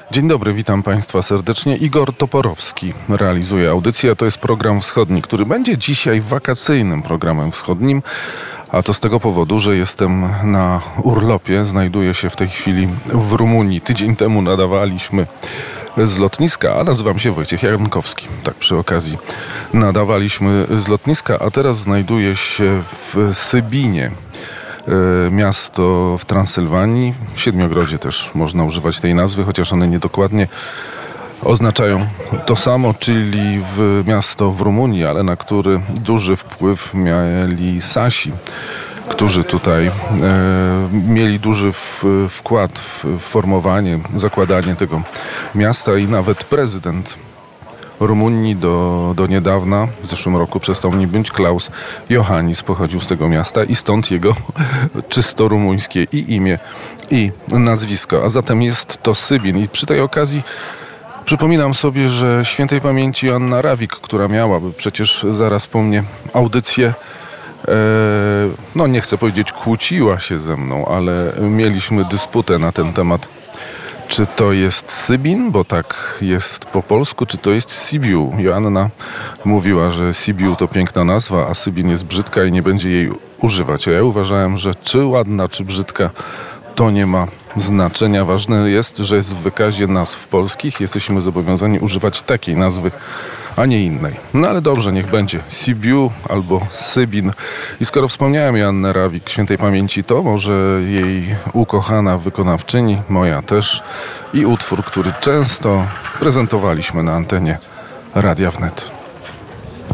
Dzień dobry, witam Państwa serdecznie. Igor Toporowski realizuje audycję. To jest program wschodni, który będzie dzisiaj wakacyjnym programem wschodnim. A to z tego powodu, że jestem na urlopie. Znajduję się w tej chwili w Rumunii. Tydzień temu nadawaliśmy z lotniska, a nazywam się Wojciech Jankowski. Tak przy okazji nadawaliśmy z lotniska, a teraz znajduję się w Sybinie. Miasto w Transylwanii. W Siedmiogrodzie też można używać tej nazwy, chociaż one niedokładnie oznaczają to samo, czyli miasto w Rumunii, ale na który duży wpływ mieli Sasi, którzy tutaj mieli duży wkład w formowanie, zakładanie tego miasta i nawet prezydent Rumunii do niedawna, w zeszłym roku przestał nim być, Klaus Iohannis pochodził z tego miasta i stąd jego czysto rumuńskie i imię, i nazwisko. A zatem jest to Sybin. I przy tej okazji przypominam sobie, że świętej pamięci Joanna Rawik, która miałaby przecież zaraz po mnie audycję, nie chcę powiedzieć kłóciła się ze mną, ale mieliśmy dysputę na ten temat. Czy to jest Sybin, bo tak jest po polsku, czy to jest Sibiu? Joanna mówiła, że Sibiu to piękna nazwa, a Sybin jest brzydka i nie będzie jej używać. A ja uważałem, że czy ładna, czy brzydka, to nie ma znaczenia. Ważne jest, że jest w wykazie nazw polskich. Jesteśmy zobowiązani używać takiej nazwy, a nie innej. No ale dobrze, niech będzie Sibiu albo Sybin. I skoro wspomniałem Joannę Rawik, świętej pamięci, to może jej ukochana wykonawczyni, moja też, i utwór, który często prezentowaliśmy na antenie Radia Wnet.